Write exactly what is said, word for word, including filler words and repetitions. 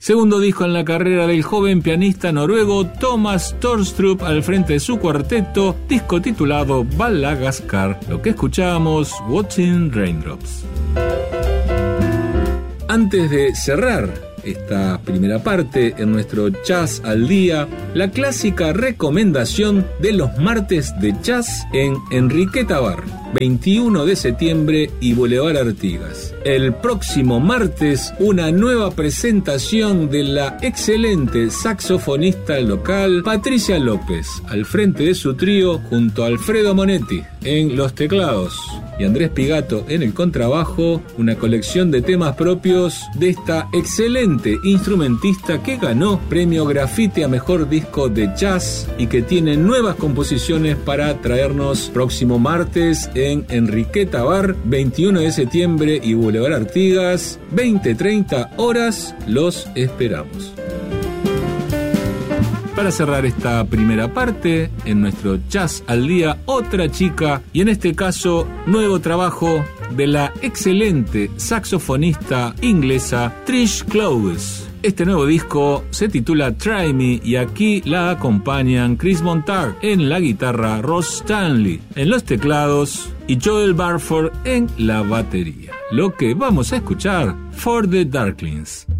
segundo disco en la carrera del joven pianista noruego Thomas Torstrup al frente de su cuarteto, disco titulado Balagaskar. Lo que escuchamos, Watching Raindrops. Antes de cerrar esta primera parte en nuestro Jazz al Día, la clásica recomendación de los martes de jazz en Enriqueta Bar, veintiuno de septiembre y Boulevard Artigas. El próximo martes, una nueva presentación de la excelente saxofonista local Patricia López, al frente de su trío junto a Alfredo Monetti en los teclados y Andrés Pigato en el contrabajo, una colección de temas propios de esta excelente instrumentista que ganó premio Graffiti a mejor disco de jazz y que tiene nuevas composiciones para traernos próximo martes en Enriqueta Bar, veintiuno de septiembre y Boulevard Artigas, veinte treinta horas. Los esperamos. Para cerrar esta primera parte, en nuestro Jazz al Día, otra chica, y en este caso, nuevo trabajo de la excelente saxofonista inglesa Trish Clowes. Este nuevo disco se titula Try Me y aquí la acompañan Chris Montag en la guitarra, Ross Stanley en los teclados y Joel Barford en la batería. Lo que vamos a escuchar, For the Darklings.